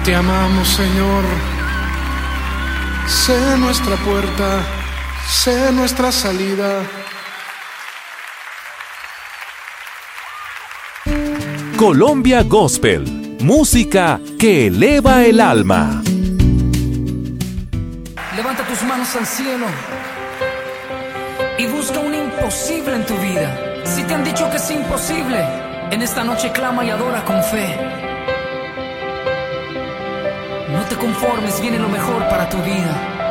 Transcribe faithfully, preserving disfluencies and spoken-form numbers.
Te amamos, Señor. Sé nuestra puerta, sé nuestra salida. Colombia Gospel, música que eleva el alma. Levanta tus manos al cielo y busca un imposible en tu vida. Si te han dicho que es imposible, en esta noche clama y adora con fe. No te conformes, viene lo mejor para tu vida.